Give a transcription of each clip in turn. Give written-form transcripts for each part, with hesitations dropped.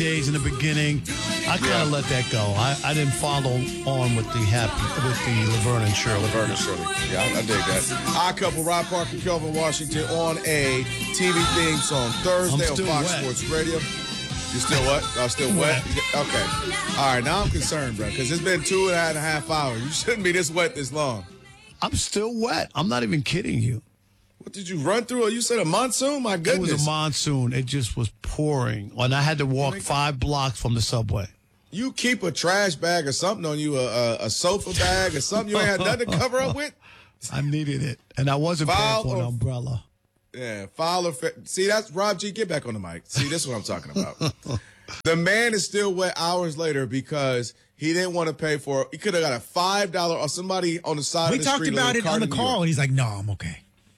days in the beginning. I kind of let that go. I didn't follow on with the Laverne and Shirley. Laverne and Shirley. Yeah, I dig that. Odd Couple, Rob Parker, Kelvin Washington on a TV theme song Thursday on Fox Sports Radio. You still what? Still wet? Okay. All right, now I'm concerned, bro, because it's been 2.5 hours. You shouldn't be this wet this long. I'm still wet. I'm not even kidding you. What did you run through? You said a monsoon? My goodness. It was a monsoon. It just was pouring. And I had to walk 5 blocks from the subway. You keep a trash bag or something on you, a sofa bag or something you ain't had nothing to cover up with? I needed it. And I wasn't paying for an umbrella. Yeah, see, that's Rob G. Get back on the mic. See, this is what I'm talking about. The man is still wet hours later because he didn't want to pay for it. He could have got a $5 or somebody on the side of the street. We talked about it on the call, and he's like, no, I'm okay.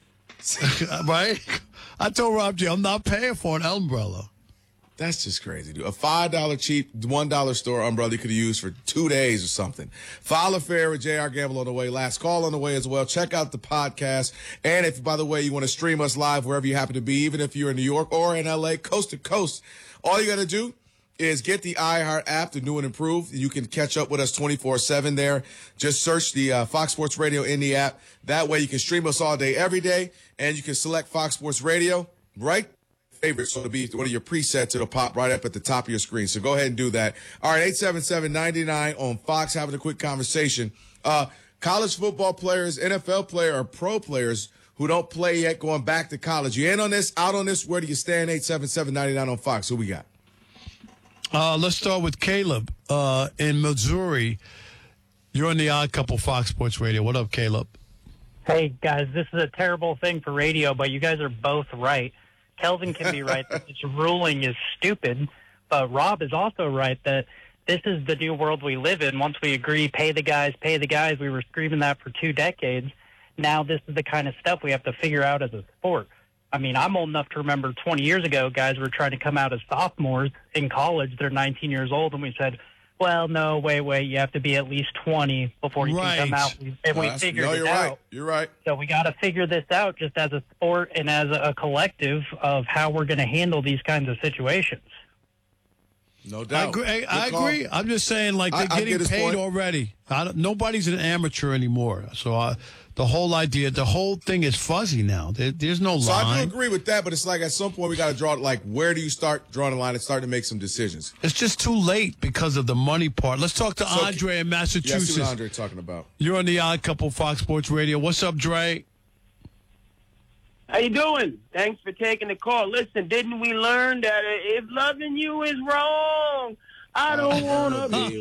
Right? I told Rob G. I'm not paying for an umbrella. That's just crazy, dude. A $5 cheap, $1 store umbrella you could have used for 2 days or something. File Affair with J.R. Gamble on the way. Last Call on the way as well. Check out the podcast. And if, by the way, you want to stream us live wherever you happen to be, even if you're in New York or in L.A., coast to coast, all you got to do is get the iHeart app, the new and improved. You can catch up with us 24/7 there. Just search the Fox Sports Radio in the app. That way you can stream us all day, every day, and you can select Fox Sports Radio, right? Favorite, so it'll be one of your presets. It'll pop right up at the top of your screen. So go ahead and do that. All right, 877-99 on Fox, having a quick conversation. College football players, NFL players, or pro players who don't play yet going back to college. You in on this, out on this? Where do you stand? 877-99 on Fox. Who we got? Let's start with Caleb in Missouri. You're on the Odd Couple Fox Sports Radio. What up, Caleb? Hey, guys, this is a terrible thing for radio, but you guys are both right. Kelvin can be right that this ruling is stupid, but Rob is also right that this is the new world we live in. Once we agree, pay the guys, we were screaming that for 2 decades. Now this is the kind of stuff we have to figure out as a sport. I mean, I'm old enough to remember 20 years ago, guys were trying to come out as sophomores in college. They're 19 years old, and we said, well, no, wait, you have to be at least 20 before you can come out. And we figured it out. Right. You're right. So we got to figure this out just as a sport and as a collective of how we're going to handle these kinds of situations. No doubt. I agree. I'm just saying, like, they're getting paid already. Nobody's an amateur anymore. So the whole idea, the whole thing is fuzzy now. There's no line. So I do agree with that, but it's like at some point we got to draw, like, where do you start drawing a line and start to make some decisions? It's just too late because of the money part. Let's talk to Andre in Massachusetts. Yeah, see what Andre talking about. You're on the Odd Couple Fox Sports Radio. What's up, Dre? How you doing? Thanks for taking the call. Listen, didn't we learn that if loving you is wrong, I don't want to be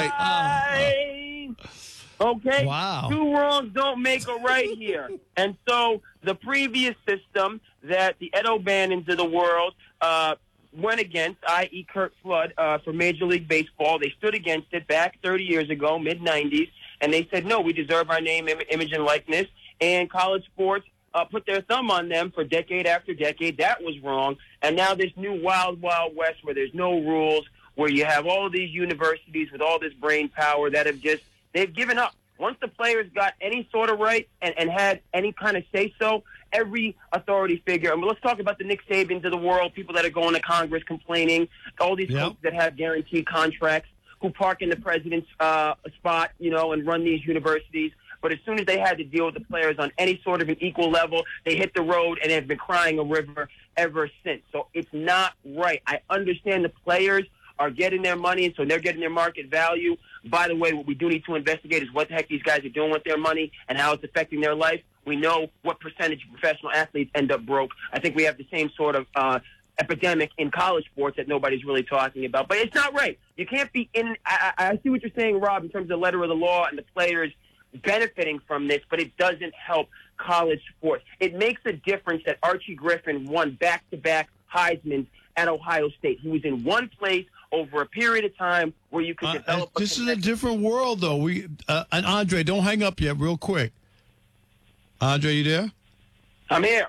right? Okay? Wow. 2 wrongs don't make a right here. And so the previous system that the Ed O'Bannons of the world went against, i.e. Kurt Flood, for Major League Baseball, they stood against it back 30 years ago, mid-'90s, and they said, no, we deserve our name, image, and likeness. And college sports put their thumb on them for decade after decade. That was wrong. And now this new wild, wild west where there's no rules, where you have all of these universities with all this brain power that they've given up. Once the players got any sort of right and had any kind of say-so, every authority figure, and let's talk about the Nick Sabans of the world, people that are going to Congress complaining, all these folks that have guaranteed contracts, who park in the president's spot, and run these universities. But as soon as they had to deal with the players on any sort of an equal level, they hit the road and have been crying a river ever since. So it's not right. I understand the players are getting their money, and so they're getting their market value. By the way, what we do need to investigate is what the heck these guys are doing with their money and how it's affecting their life. We know what percentage of professional athletes end up broke. I think we have the same sort of epidemic in college sports that nobody's really talking about. But it's not right. You can't be in – I see what you're saying, Rob, in terms of the letter of the law and the players – benefiting from this, but it doesn't help college sports. It makes a difference that Archie Griffin won back-to-back Heismans at Ohio State. He was in one place over a period of time where you could develop. This is a different world, though. And Andre, don't hang up yet, real quick. Andre, you there? I'm here.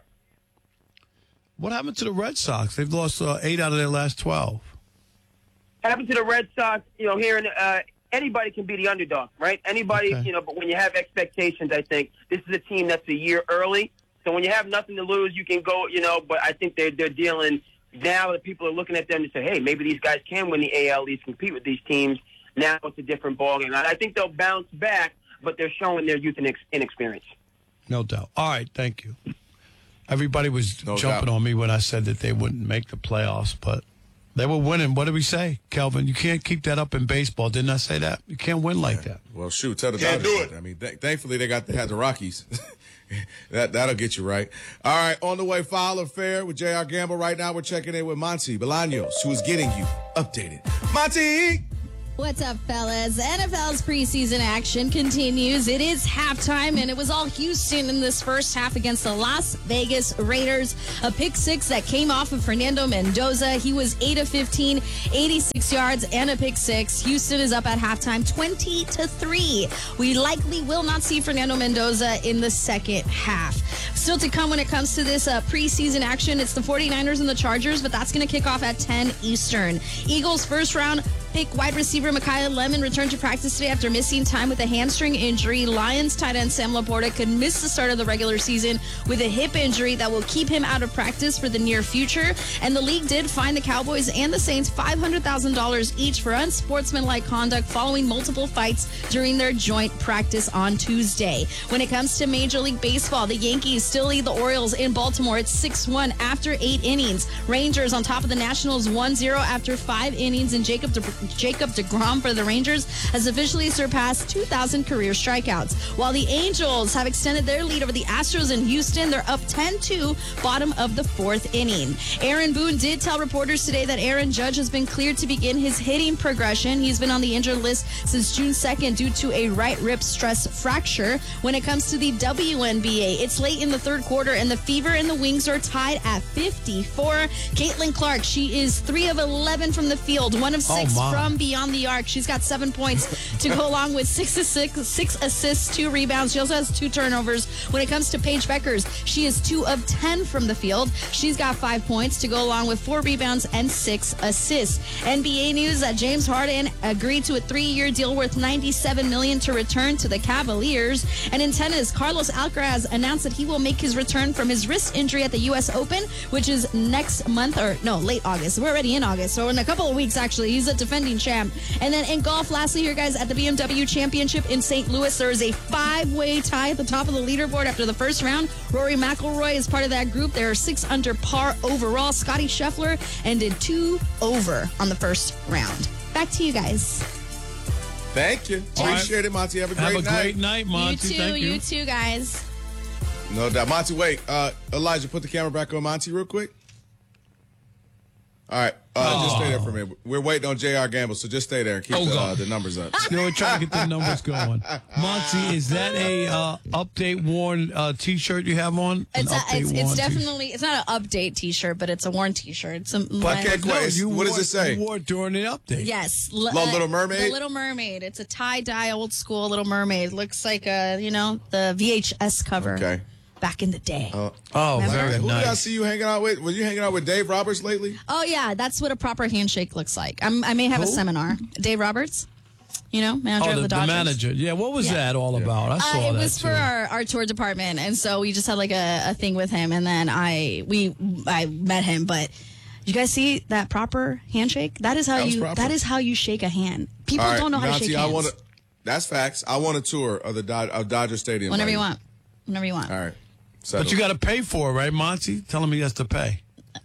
What happened to the Red Sox? They've lost 8 out of their last 12. Happened to the Red Sox, here in anybody can be the underdog, right? Anybody, but when you have expectations, I think this is a team that's a year early. So when you have nothing to lose, you can go, but I think they're dealing now that people are looking at them to say, hey, maybe these guys can win the AL East, compete with these teams. Now it's a different ballgame. I think they'll bounce back, but they're showing their youth and inexperience. No doubt. All right, thank you. Everybody was jumping on me when I said that they wouldn't make the playoffs, but they were winning. What did we say, Kelvin? You can't keep that up in baseball. Didn't I say that? You can't win like that. Well, shoot, tell the Dodgers. Do it. I mean, thankfully they had the Rockies. That'll get you right. All right, on the way, Foul or Fair with J.R. Gamble. Right now, we're checking in with Monty Bolaños, who is getting you updated. Monty! What's up, fellas? NFL's preseason action continues. It is halftime, and it was all Houston in this first half against the Las Vegas Raiders. A pick six that came off of Fernando Mendoza. He was 8 of 15, 86 yards, and a pick six. Houston is up at halftime, 20-3. We likely will not see Fernando Mendoza in the second half. Still to come when it comes to this preseason action, it's the 49ers and the Chargers, but that's going to kick off at 10 Eastern. Eagles first round pick wide receiver Micaiah Lemon returned to practice today after missing time with a hamstring injury. Lions tight end Sam Laporta could miss the start of the regular season with a hip injury that will keep him out of practice for the near future. And the league did fine the Cowboys and the Saints $500,000 each for unsportsmanlike conduct following multiple fights during their joint practice on Tuesday. When it comes to Major League Baseball, the Yankees still lead the Orioles in Baltimore. It's 6-1 after 8 innings. Rangers on top of the Nationals 1-0 after 5 innings, and Jacob DeGrom for the Rangers has officially surpassed 2,000 career strikeouts. While the Angels have extended their lead over the Astros in Houston, they're up 10-2, bottom of the 4th inning. Aaron Boone did tell reporters today that Aaron Judge has been cleared to begin his hitting progression. He's been on the injured list since June 2nd due to a right rib stress fracture. When it comes to the WNBA, it's late in the third quarter, and the Fever and the Wings are tied at 54. Caitlin Clark, she is 3 of 11 from the field, 1 of 6 from beyond the arc. She's got 7 points to go along with 6 assists, 2 rebounds. She also has 2 turnovers. When it comes to Paige Beckers, she is 2 of 10 from the field. She's got 5 points to go along with 4 rebounds and 6 assists. NBA news that James Harden agreed to a 3-year deal worth $97 million to return to the Cavaliers. And in tennis, Carlos Alcaraz announced that he will make his return from his wrist injury at the U.S. Open, which is next month, or no, late August. We're already in August, so in a couple of weeks, actually. He's a defending champ. And then in golf, lastly here, guys, at the BMW Championship in St. Louis, there is a 5-way tie at the top of the leaderboard after the first round. Rory McIlroy is part of that group. They are 6 under par overall. Scotty Scheffler ended 2 over on the first round. Back to you guys. Thank you. Appreciate it, Monty. Have a great night, Monty. You too. Thank you. You too, guys. No doubt. Monty, wait. Elijah, put the camera back on Monty real quick. All right. Just stay there for a minute. We're waiting on J.R. Gamble, so just stay there and keep the numbers up. We're trying to get the numbers going. Monty, is that a update worn T-shirt you have on? It's definitely, it's not an update T-shirt, but it's a worn T-shirt. It's what does it say? You wore it during the update. Yes. Little Mermaid? The Little Mermaid. It's a tie-dye, old school Little Mermaid. Looks like, the VHS cover. Okay. Back in the day. Very Who nice. did I see you hanging out with? Was you hanging out with Dave Roberts lately? Oh, yeah. That's what a proper handshake looks like. I may have a seminar. Dave Roberts, manager of the Dodgers. The manager. Yeah, what was that all about? I saw that. It was for our tour department, and so we just had like a thing with him, and then I met him. But you guys see that proper handshake? That is how you shake a hand. People don't know how to shake hands. That's facts. I want a tour of the Dodger Stadium. Whenever you want. All right. Settled. But you got to pay for it, right, Monty? Tell him he has to pay.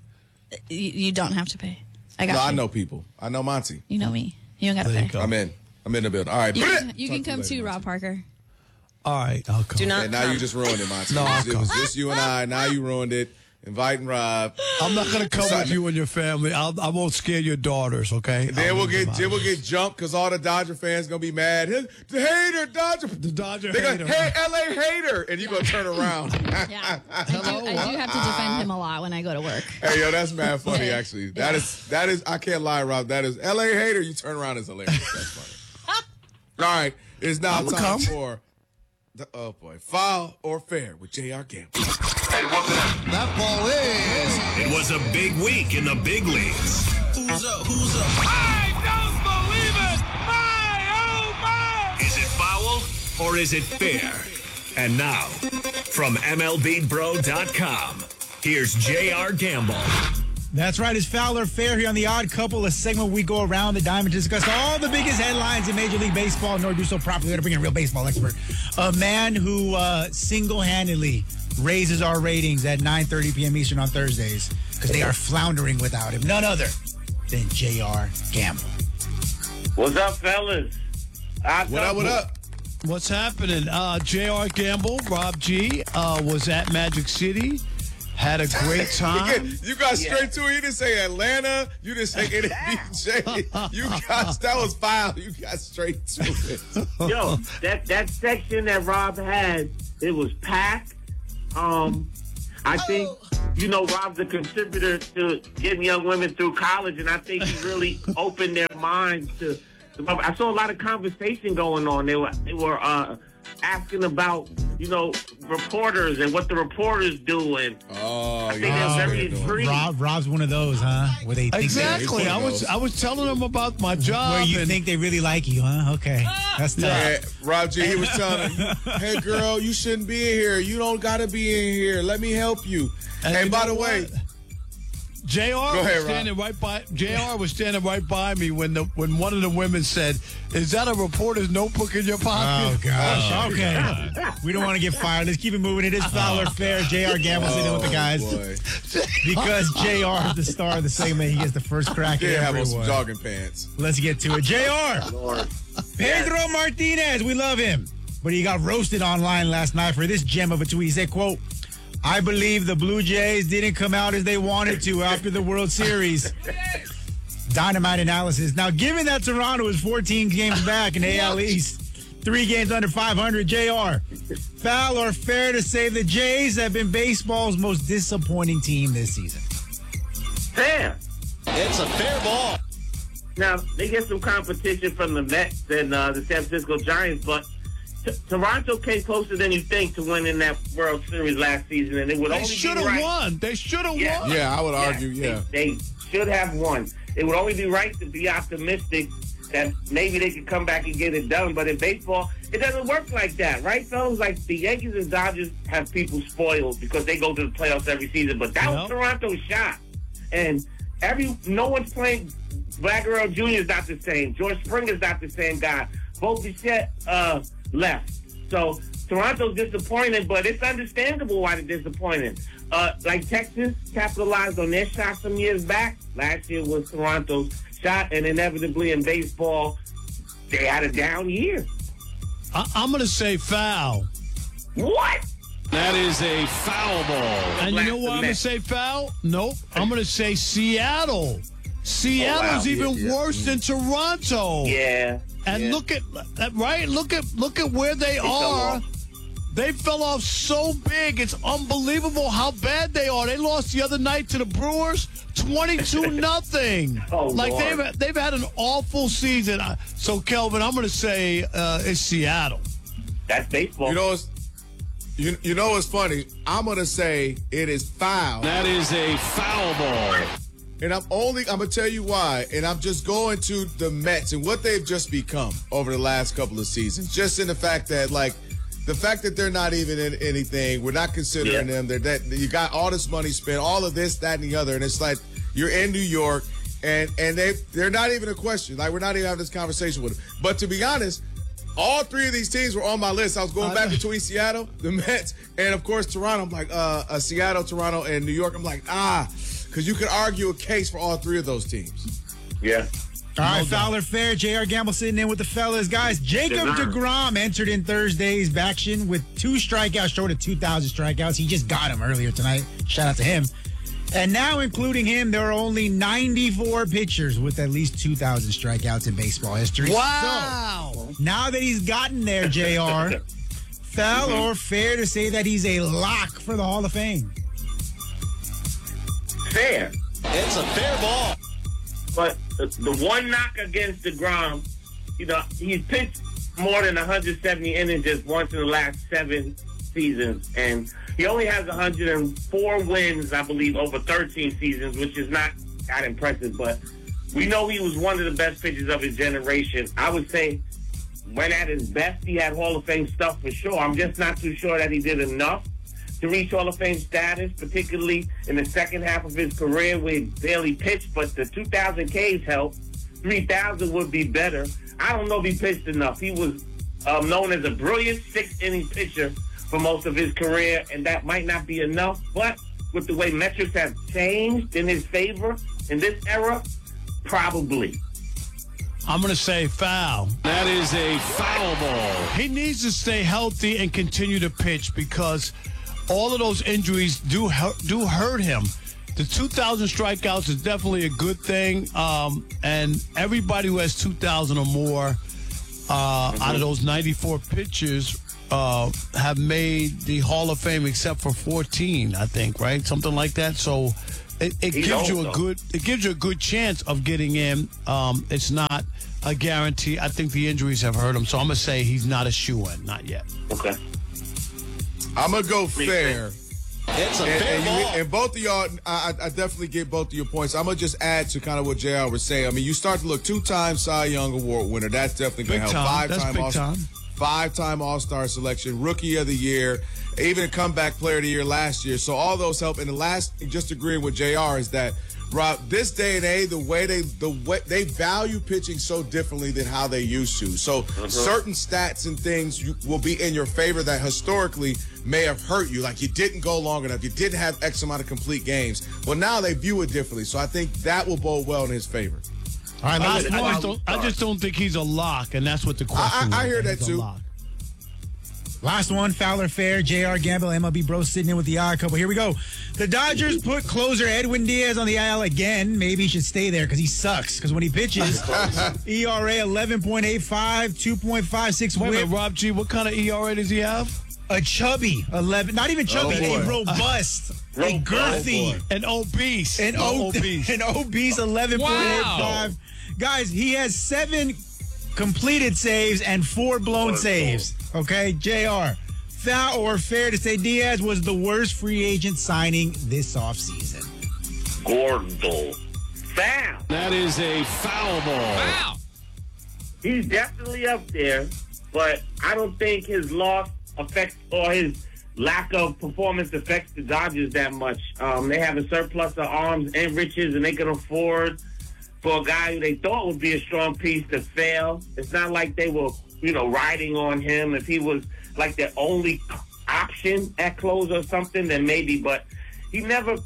You don't have to pay. I know people. I know Monty. You know me. You don't got to pay. I'm in the building. All right. You can come too, Rob Parker. All right, I'll come. Do not. Now you just ruined it, Monty. No, it was just you and I. Now you ruined it. Inviting Rob. I'm not going to come with you and your family. I won't scare your daughters, okay? And then we'll get jumped because all the Dodger fans going to be mad. The hater, Dodger. The Dodger hater. Hey, L.A. hater. And you're going to turn around. Yeah. I do have to defend him a lot when I go to work. Hey, yo, that's mad funny, actually. That is, I can't lie, Rob. That is L.A. hater. You turn around, it's hilarious. That's funny. All right. It's now time for Foul or Fair with J.R. Gamble. That ball is. It was a big week in the big leagues. Who's up? I don't believe it! My, oh my! Is it foul or is it fair? And now, from MLBBro.com, here's J.R. Gamble. That's right. It's Fowler Fair here on The Odd Couple, a segment we go around the diamond to discuss all the biggest headlines in Major League Baseball. In order to do so properly, we got to bring in a real baseball expert. A man who single-handedly raises our ratings at 9:30 p.m. Eastern on Thursdays because they are floundering without him. None other than J.R. Gamble. What's up, fellas? What up? What's happening? J.R. Gamble, Rob G, was at Magic City. Had a great time. You got straight to it. You didn't say Atlanta. You didn't say NBJ. That was foul. You got straight to it. Yo, that section that Rob had, it was packed. I think, Rob's a contributor to getting young women through college, and I think he really opened their minds to. I saw a lot of conversation going on. They were asking about, reporters and what the reporters do. And I think they're very intrigued. Rob's one of those, huh? Where they think exactly. I was telling them about my job. Where you think they really like you, huh? Okay, that's tough. Yeah, Rob G, he was telling him, "Hey, girl, you shouldn't be in here. You don't got to be in here. Let me help you." And by the way. JR was standing right by me when one of the women said, "Is that a reporter's notebook in your pocket?" Oh gosh. Okay. God. We don't want to get fired. Let's keep it moving. It is Fowler Fair. J.R. Gamble sitting with the guys. Because J.R. is the star of the segment, he gets the first crack at everyone. Have on some jogging pants. Let's get to it. J.R. Pedro Martinez. We love him. But he got roasted online last night for this gem of a tweet. He said, quote, "I believe the Blue Jays didn't come out as they wanted to after the World Series." Dynamite analysis. Now, given that Toronto is 14 games back in the AL East, 3 games under 500, JR, foul or fair to say the Jays have been baseball's most disappointing team this season? Fair. It's a fair ball. Now, they get some competition from the Mets and the San Francisco Giants, but Toronto came closer than you think to winning that World Series last season, and it would only be right. They should have won. They should have won. Yeah, I would argue, yeah. They should have won. It would only be right to be optimistic that maybe they could come back and get it done, but in baseball, it doesn't work like that, right, fellas? Like, the Yankees and Dodgers have people spoiled because they go to the playoffs every season, but that was Toronto's shot. And no one's playing. Vlad Guerrero Jr. is not the same. George Springer's not the same guy. Bo Bichette left. So Toronto's disappointed, but it's understandable why they're disappointed. Like Texas capitalized on their shot some years back. Last year was Toronto's shot, and inevitably in baseball, they had a down year. I'm going to say foul. What? That is a foul ball. And you know why I'm going to say foul? Nope. I'm going to say Seattle. Seattle's even worse than Toronto. Yeah. And look at where they are. They fell off so big. It's unbelievable how bad they are. They lost the other night to the Brewers, 22-0. Lord. They've had an awful season. So Kelvin, I'm going to say it's Seattle. That's baseball. You know what's funny? I'm going to say it is foul. That is a foul ball. And I'm going to tell you why. And I'm just going to the Mets and what they've just become over the last couple of seasons. Just in the fact that, they're not even in anything. We're not considering them. You got all this money spent, all of this, that, and the other. And it's like you're in New York, and they're not even a question. Like, we're not even having this conversation with them. But to be honest, all 3 of these teams were on my list. I was going back between Seattle, the Mets, and, of course, Toronto. I'm like, Seattle, Toronto, and New York. I'm like, because you could argue a case for all 3 of those teams. Yeah. All right, Fowler Fair, J.R. Gamble sitting in with the fellas. Guys, Jacob deGrom entered in Thursday's action with 2 strikeouts, short of 2,000 strikeouts. He just got them earlier tonight. Shout out to him. And now, including him, there are only 94 pitchers with at least 2,000 strikeouts in baseball history. Wow. So, now that he's gotten there, J.R., foul or fair to say that he's a lock for the Hall of Fame? Fair. It's a fair ball. But the one knock against DeGrom, he's pitched more than 170 innings just once in the last 7 seasons. And he only has 104 wins, I believe, over 13 seasons, which is not that impressive. But we know he was one of the best pitchers of his generation. I would say when at his best, he had Hall of Fame stuff for sure. I'm just not too sure that he did enough. to reach Hall of Fame status, particularly in the second half of his career where he barely pitched, but the 2,000 Ks helped. 3,000 would be better. I don't know if he pitched enough. He was known as a brilliant sixth-inning pitcher for most of his career, and that might not be enough. But with the way metrics have changed in his favor in this era, probably. I'm going to say foul. That is a foul ball. He needs to stay healthy and continue to pitch because all of those injuries do hurt him. The 2,000 strikeouts is definitely a good thing, and everybody who has 2,000 or more out of those 94 pitchers have made the Hall of Fame except for 14, I think, right? Something like that. So it gives you a good chance of getting in. It's not a guarantee. I think the injuries have hurt him, so I'm gonna say he's not a shoo-in, not yet. Okay. I'm gonna go fair. It's a fair ball. And both of y'all, I definitely get both of your points. I'm going to just add to kind of what JR was saying. I mean, you start to look 2-time Cy Young Award winner. That's definitely going to help. Five-time All-Star selection, Rookie of the Year, even a comeback player of the year last year. So all those help. And the last, just agreeing with JR, is that, Rob, this day and age, the way they value pitching so differently than how they used to. So certain stats and things will be in your favor that historically may have hurt you. Like you didn't go long enough. You didn't have X amount of complete games. Well, now they view it differently. So I think that will bode well in his favor. All right, I just don't think he's a lock, and that's what the question is. I hear that too. Last one, Fowler Fair, J.R. Gamble, MLB Bro sitting in with the odd couple. Here we go. The Dodgers put closer Edwin Diaz on the IL again. Maybe he should stay there because he sucks. Because when he pitches, ERA 11.85, 2.56 Wait a whip. minute, Rob G, what kind of ERA does he have? A chubby 11, not even chubby, a robust, a girthy, an obese, an obese 11.85. Wow. Guys, he has 7 completed saves and 4 blown saves. Okay, JR, foul or fair to say Diaz was the worst free agent signing this offseason? Gordo. Foul. That is a foul ball. Wow. He's definitely up there, but I don't think his loss affects or his lack of performance affects the Dodgers that much. They have a surplus of arms and riches, and they can afford for a guy who they thought would be a strong piece to fail. It's not like they were, riding on him. If he was like their only option at close or something, then maybe. But he never,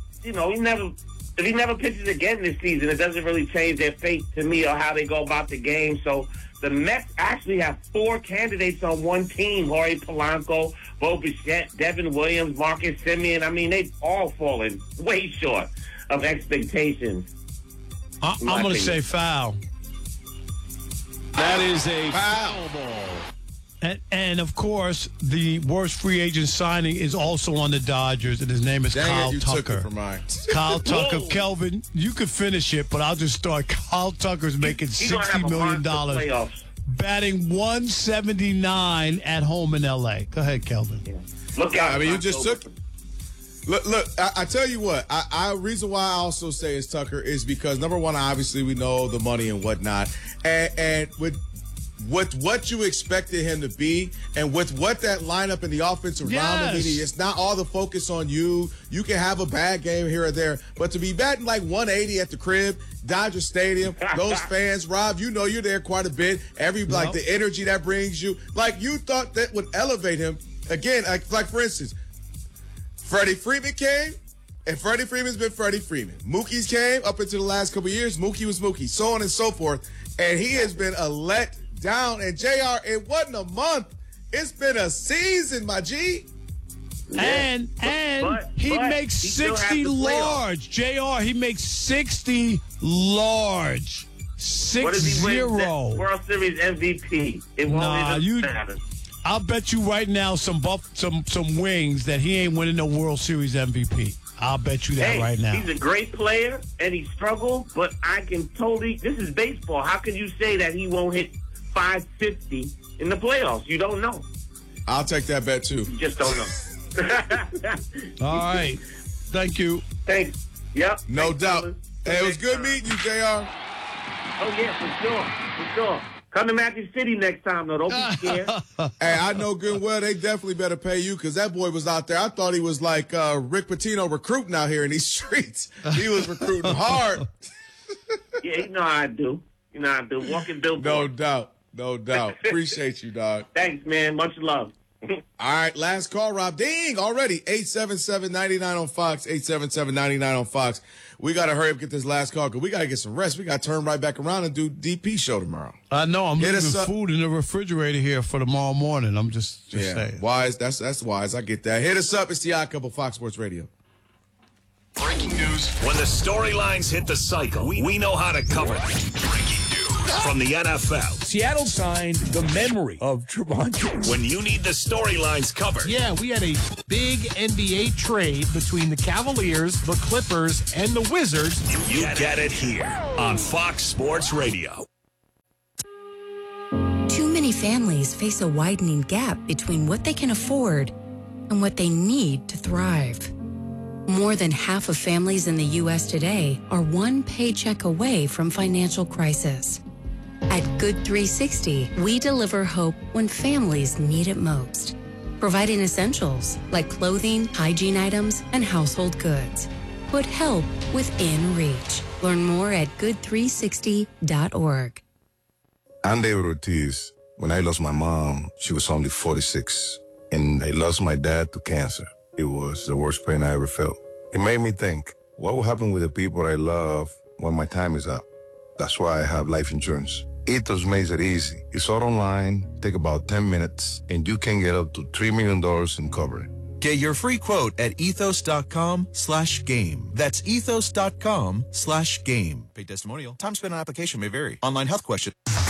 if he never pitches again this season, it doesn't really change their fate to me or how they go about the game. So the Mets actually have 4 candidates on one team: Jorge Polanco, Bo Bichette, Devin Williams, Marcus Semien. I mean, they've all fallen way short of expectations. I'm going to say foul. That is a foul ball. And of course, the worst free agent signing is also on the Dodgers, and his name is Kyle Tucker. Took it from mine. Kyle Tucker. Kelvin, you could finish it, but I'll just start. Kyle Tucker's making $60 million, batting 179 at home in L.A. Go ahead, Kelvin. Yeah. Look out. I mean, you just took it. Look, I tell you what, reason why I also say it's Tucker is because, number one, obviously we know the money and whatnot. And with what you expected him to be and with what that lineup and the offense around him, it's not all the focus on you. You can have a bad game here or there, but to be batting like 180 at the crib, Dodger Stadium, those fans, Rob, you're there quite a bit. Like the energy that brings you, like you thought that would elevate him. Again, like for instance, Freddie Freeman came, and Freddie Freeman's been Freddie Freeman. Mookie's came up into the last couple of years. Mookie was Mookie, so on and so forth. And he has been a let down. And JR, it wasn't a month. It's been a season, my G. And he makes 60 large. JR, he makes 60 large. 6-0. What does he win? World Series MVP. It won't even matter. I'll bet you right now some wings that he ain't winning no World Series MVP. I'll bet you that right now. He's a great player, and he struggled, but I can this is baseball. How can you say that he won't hit 550 in the playoffs? You don't know. I'll take that bet, too. You just don't know. All right. Thank you. Thanks. Yep. No doubt. Hey, it was good meeting you, JR. Oh, yeah, for sure. Come to Magic City next time, though. Don't be scared. Hey, I know good and well they definitely better pay you because that boy was out there. I thought he was like Rick Pitino recruiting out here in these streets. He was recruiting hard. Yeah, you know how I do. You know how I do. Walking billboard. No doubt. No doubt. Appreciate you, dog. Thanks, man. Much love. All right, last call, Rob. Ding, already. 877-99 on Fox, 877-99 on Fox. We got to hurry up and get this last call because we got to get some rest. We got to turn right back around and do DP show tomorrow. I know. I'm leaving food in the refrigerator here for tomorrow morning. I'm just saying. Wise. That's wise. I get that. Hit us up. It's the Odd Couple, Fox Sports Radio. Breaking news. When the storylines hit the cycle, we know how to cover them. Breaking news from the NFL. Seattle signed the memory of Trevon Diggs. When you need the storylines covered. Yeah, we had a big NBA trade between the Cavaliers, the Clippers, and the Wizards. You get it here on Fox Sports Radio. Too many families face a widening gap between what they can afford and what they need to thrive. More than half of families in the U.S. today are one paycheck away from financial crisis. At Good 360, we deliver hope when families need it most, providing essentials like clothing, hygiene items, and household goods. Put help within reach. Learn more at good360.org. I'm David Ortiz. When I lost my mom, she was only 46, and I lost my dad to cancer. It was the worst pain I ever felt. It made me think, what will happen with the people I love when my time is up? That's why I have life insurance. Ethos makes it easy. It's all online, take about 10 minutes, and you can get up to $3 million in coverage. Get your free quote at ethos.com/game. That's ethos.com/game. Paid testimonial. Time spent on application may vary. Online health question.